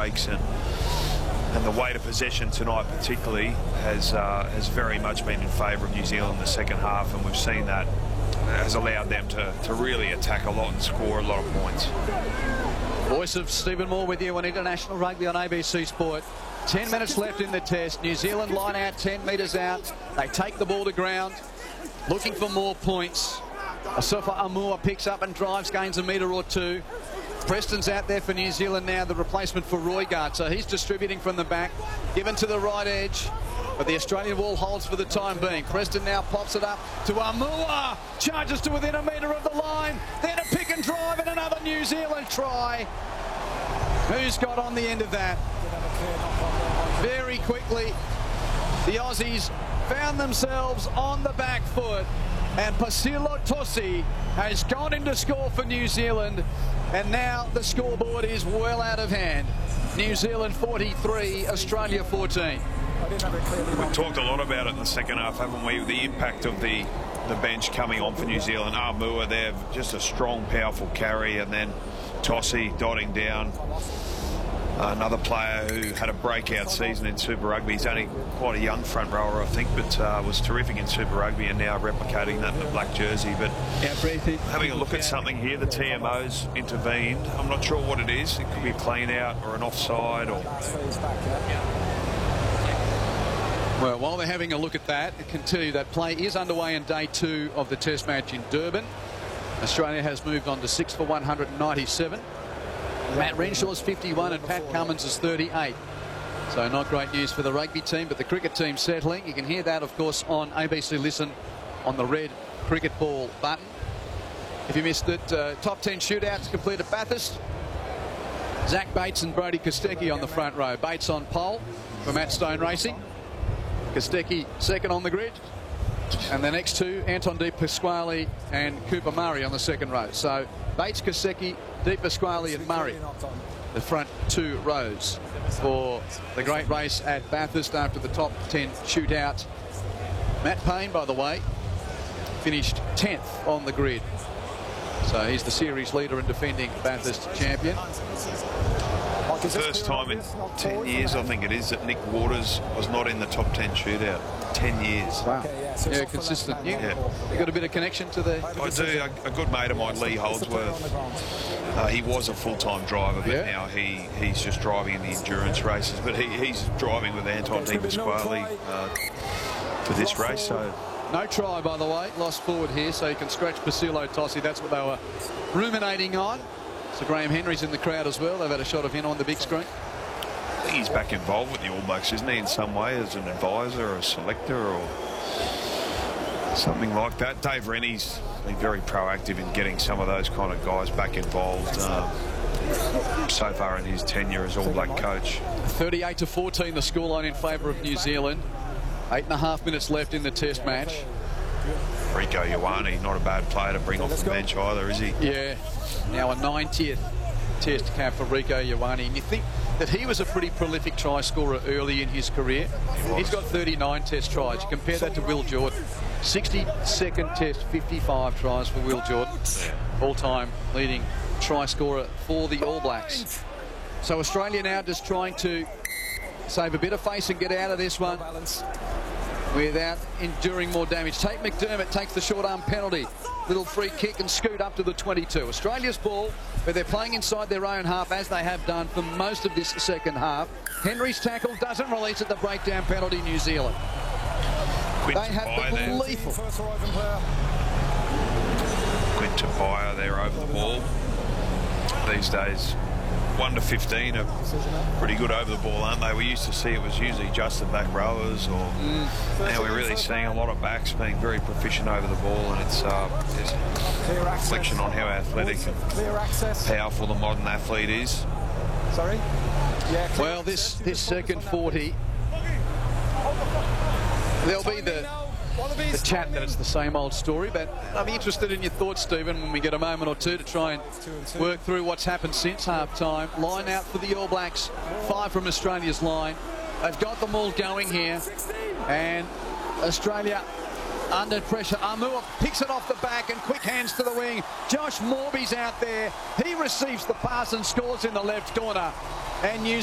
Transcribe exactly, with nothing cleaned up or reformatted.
breaks, and and the weight of possession tonight particularly has uh, has very much been in favour of New Zealand in the second half, and we've seen that has allowed them to, to really attack a lot and score a lot of points. Voice of Stephen Moore with you on International Rugby on A B C Sport. Ten minutes left in the test. New Zealand line out ten metres out. They take the ball to ground, looking for more points. Asafa Amua picks up and drives, gains a metre or two. Preston's out there for New Zealand now, the replacement for Roigard. So he's distributing from the back, given to the right edge. But the Australian ball holds for the time being. Preston now pops it up to Amua. Charges to within a metre of the line. Then a pick and drive and another New Zealand try. Who's got on the end of that? Very quickly, the Aussies found themselves on the back foot. And Pasilo Tosi has gone in to score for New Zealand. And now the scoreboard is well out of hand. New Zealand forty-three, Australia fourteen. We've talked a lot about it in the second half, haven't we? The impact of the, the bench coming on for New Zealand. Amua there, just a strong, powerful carry. And then Tosi dotting down. Another player who had a breakout season in Super Rugby. He's only quite a young front rower, I think, but uh, was terrific in Super Rugby and now replicating that in the black jersey. But having a look at something here, the T M Os intervened. I'm not sure what it is. It could be a clean out or an offside. Or Well, while they're having a look at that, I can tell you that play is underway in day two of the test match in Durban. Australia has moved on to six for one hundred ninety-seven. Matt Renshaw's fifty-one and Pat Cummins is thirty-eight. So not great news for the rugby team, but the cricket team settling. You can hear that, of course, on A B C Listen on the red cricket ball button. If you missed it, uh, top ten shootouts complete at Bathurst. Zach Bates and Brodie Kostecki on the front row. Bates on pole for Matt Stone Racing. Kostecki second on the grid. And the next two, Anton De Pasquale and Cooper Murray on the second row. So Bates, Kostecki, De Pasquale and Murray, the front two rows for the great race at Bathurst after the top ten shootout. Matt Payne, by the way, finished tenth on the grid. So he's the series leader and defending Bathurst champion. First time in ten years, I think it is, that Nick Waters was not in the top ten shootout. ten years. Wow. Yeah, consistent. You, yeah. you got a bit of connection to the... I do. A, a good mate of mine, Lee Holdsworth, uh, he was a full-time driver, but yeah. now he, he's just driving in the endurance races. But he, he's driving with Anton De Pasquale uh, for this race. So no try, by the way. Lost forward here, so you can scratch Pasilo Tosi. That's what they were ruminating on. So Graham Henry's in the crowd as well. They've had a shot of him on the big screen. I think he's back involved with the All Blacks, isn't he, in some way, as an advisor or a selector or something like that. Dave Rennie's been very proactive in getting some of those kind of guys back involved um, so far in his tenure as All Black coach. thirty-eight to fourteen the scoreline in favour of New Zealand. Eight and a half minutes left in the test match. Rieko Ioane, not a bad player to bring off the bench either, is he? Yeah, now a ninetieth test cap for Rieko Ioane. And you think that he was a pretty prolific try scorer early in his career. He He's got thirty-nine test tries. You compare that to Will Jordan. sixty-second test, fifty-five tries for Will Jordan. All-time leading try scorer for the All Blacks. So Australia now just trying to save a bit of face and get out of this one without enduring more damage. Tate McDermott takes the short arm penalty. Little free kick and scoot up to the twenty-two. Australia's ball, where they're playing inside their own half, as they have done for most of this second half. Henry's tackle doesn't release at the breakdown penalty, New Zealand. Quint they have been lethal. Quint Tupaia there over the ball. These days, one to fifteen are pretty good over the ball, aren't they? We used to see it was usually just the back rowers, or mm. now we're really seeing a lot of backs being very proficient over the ball, and it's, uh, it's a reflection on how athletic and powerful the modern athlete is. Sorry? Yeah, well, this, this second forty, there'll be the, the chat that it's the same old story, but I'll be interested in your thoughts, Stephen, when we get a moment or two to try and work through what's happened since half-time. Line out for the All Blacks, five from Australia's line. They've got them all going here, and Australia under pressure. Amua picks it off the back and quick hands to the wing. Josh Morby's out there. He receives the pass and scores in the left corner. And New